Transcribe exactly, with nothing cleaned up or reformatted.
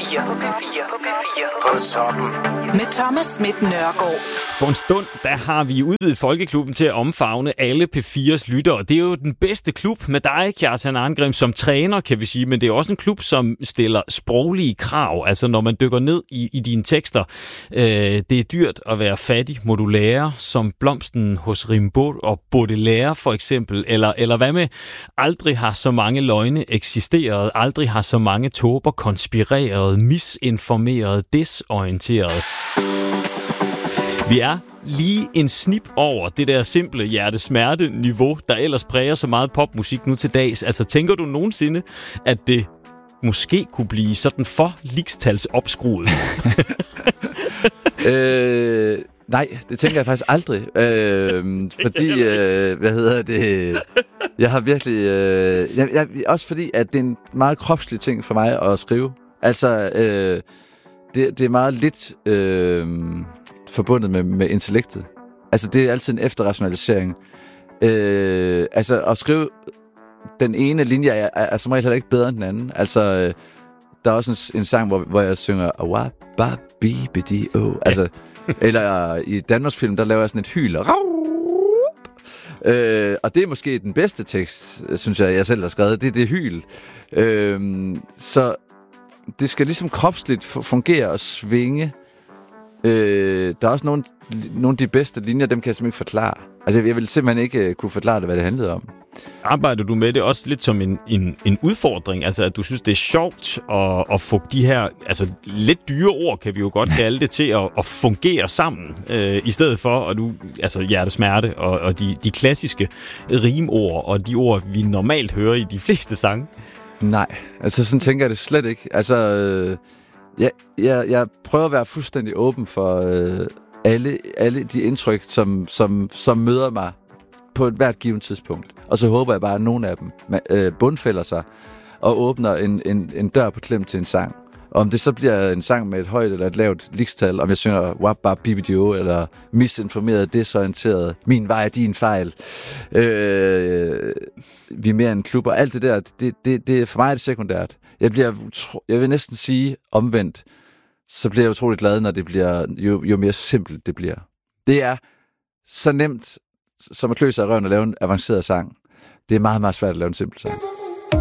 fire. På P fire. På P fire. På toppen. Med Thomas Schmidt Nørgaard. For en stund, der har vi udvidet Folkeklubben til at omfavne alle P fires lyttere. Det er jo den bedste klub med dig, Kjartan Arngrim, som træner, kan vi sige. Men det er også en klub, som stiller sproglige krav. Altså når man dykker ned i, i dine tekster. Øh, det er dyrt at være fattig, må du lære, som blomsten hos Rimbaud og Baudelaire for eksempel. Eller, eller hvad med, aldrig har så mange løgne eksisteret, aldrig har så mange tåber konspireret, misinformeret, desorienteret. Vi er lige en snip over det der simple hjertesmerte-niveau, der ellers præger så meget popmusik nu til dags. Altså, tænker du nogensinde, at det måske kunne blive sådan for ligestalsopskruet? øh, nej, det tænker jeg faktisk aldrig. Øh, fordi, øh, hvad hedder det... Jeg har virkelig... Øh, jeg, jeg, også fordi, at det er en meget kropslig ting for mig at skrive. Altså, øh, det, det er meget lidt... Øh, forbundet med, med intellektet. Altså, det er altid en efterrationalisering. Øh, altså, at skrive den ene linje er, er, er som regel heller ikke bedre end den anden. Altså, øh, der er også en, en sang, hvor, hvor jeg synger altså, eller i Danmarks film, der laver jeg sådan et hyl. Øh, og det er måske den bedste tekst, synes jeg, jeg selv har skrevet. Det er det hyl. Øh, så det skal ligesom kropsligt fungere og svinge. Øh, der er også nogle, nogle af de bedste linjer, dem kan jeg simpelthen ikke forklare. Altså, jeg ville simpelthen ikke uh, kunne forklare det, hvad det handlede om. Arbejder du med det også lidt som en, en, en udfordring? Altså, at du synes, det er sjovt at, at få de her altså, lidt dyre ord, kan vi jo godt kalde det, til at, at fungere sammen, øh, i stedet for at du, altså, hjertesmerte og, og de, de klassiske rimord og de ord, vi normalt hører i de fleste sange? Nej, altså sådan tænker jeg det slet ikke. Altså... Øh Jeg, jeg, jeg prøver at være fuldstændig åben for øh, alle, alle de indtryk, som, som, som møder mig på et hvert givet tidspunkt. Og så håber jeg bare, at nogle af dem øh, bundfælder sig og åbner en, en, en dør på klem til en sang. Og om det så bliver en sang med et højt eller et lavt ligestal, om jeg synger wap bibidio eller misinformeret, desorienteret, min vej er din fejl, øh, vi er mere en klub, og alt det der, det, det, det, for mig er det sekundært. Jeg bliver, jeg vil næsten sige omvendt, så bliver jeg utroligt glad, når det bliver, jo, jo mere simpelt det bliver. Det er så nemt, som at klø sig i røven og lave en avanceret sang. Det er meget, meget svært at lave en simpel sang.